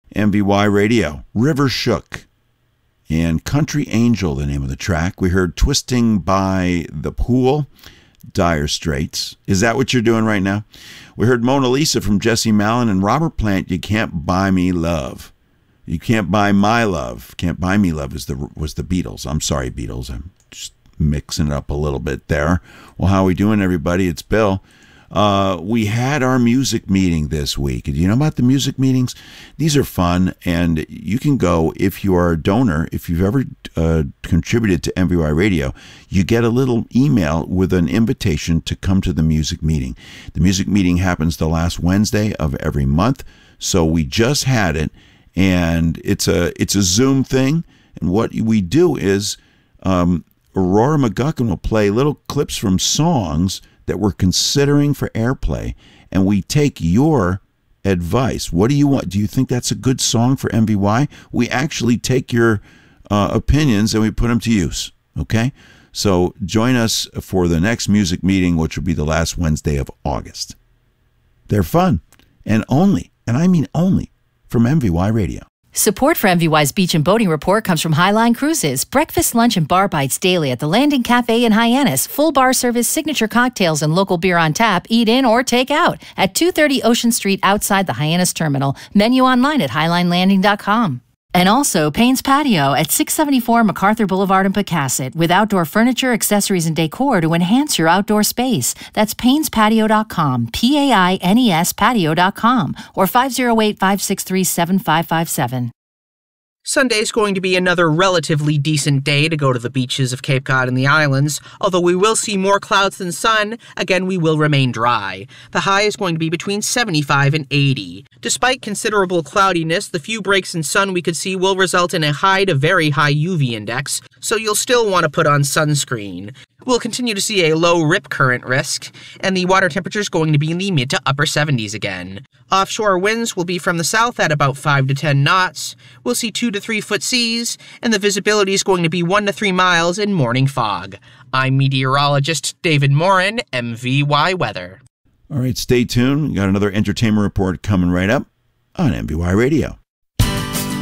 MVY Radio, River Shook, and Country Angel, the name of the track. We heard Twisting by the Pool, Dire Straits. Is that what you're doing right now? We heard Mona Lisa from Jesse Malin and Robert Plant, You Can't Buy Me Love. You Can't Buy My Love. Can't Buy Me Love was the Beatles. I'm sorry, Beatles. I'm just mixing it up a little bit there. Well, how are we doing, everybody? It's Bill. We had our music meeting this week. Do you know about the music meetings? These are fun, and you can go if you are a donor. If you've ever contributed to MVY Radio, you get a little email with an invitation to come to the music meeting. The music meeting happens the last Wednesday of every month, so we just had it, and it's a Zoom thing. And what we do is Aurora McGuckin will play little clips from songs that we're considering for airplay, and we take your advice. What do you want? Do you think that's a good song for MVY? We actually take your opinions and we put them to use, okay? So join us for the next music meeting, which will be the last Wednesday of August. They're fun, and I mean only, from MVY Radio. Support for MVY's Beach and Boating Report comes from Highline Cruises. Breakfast, lunch, and bar bites daily at the Landing Cafe in Hyannis. Full bar service, signature cocktails, and local beer on tap. Eat in or take out at 230 Ocean Street outside the Hyannis Terminal. Menu online at HighlineLanding.com. And also Payne's Patio at 674 MacArthur Boulevard in Pecasset with outdoor furniture, accessories, and decor to enhance your outdoor space. That's PaynesPatio.com, P-A-I-N-E-S patio.com, or 508-563-7557. Sunday's going to be another relatively decent day to go to the beaches of Cape Cod and the islands. Although we will see more clouds than sun, again we will remain dry. The high is going to be between 75 and 80. Despite considerable cloudiness, the few breaks in sun we could see will result in a high to very high UV index, so you'll still want to put on sunscreen. We'll continue to see a low rip current risk, and the water temperature is going to be in the mid to upper 70s again. Offshore winds will be from the south at about 5 to 10 knots. We'll see 2 to 3 foot seas, and the visibility is going to be 1 to 3 miles in morning fog. I'm meteorologist David Morin, MVY Weather. All right, stay tuned. We got another entertainment report coming right up on MVY Radio.